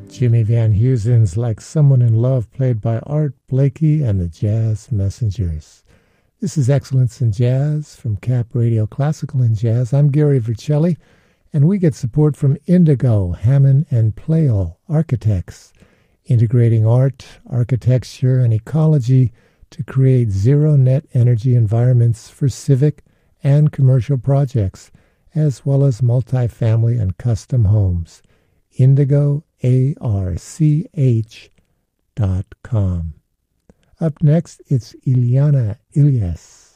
Jimmy Van Heusen's Like Someone in Love, played by Art Blakey and the Jazz Messengers. This is Excellence in Jazz from Cap Radio Classical and Jazz. I'm Gary Vercelli, and we get support from Indigo, Hammond and Playall Architects, integrating art, architecture, and ecology to create zero-net energy environments for civic and commercial projects, as well as multifamily and custom homes. IndigoARCH.com. Up next, it's Ilyana Ilyas.